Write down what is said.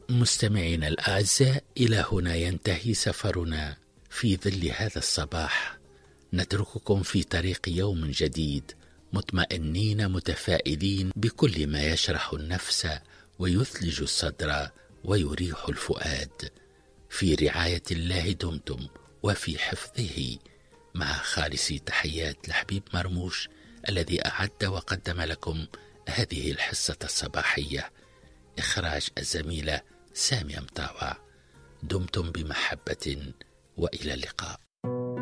مستمعينا الأعزاء، إلى هنا ينتهي سفرنا في ظل هذا الصباح. نترككم في طريق يوم جديد، مطمئنين متفائلين بكل ما يشرح النفس ويثلج الصدر ويريح الفؤاد. في رعاية الله دمتم وفي حفظه، مع خالص تحيات لحبيب مرموش الذي أعد وقدم لكم هذه الحصة الصباحية. إخراج الزميلة سامية مطاوع. دمتم بمحبة وإلى اللقاء.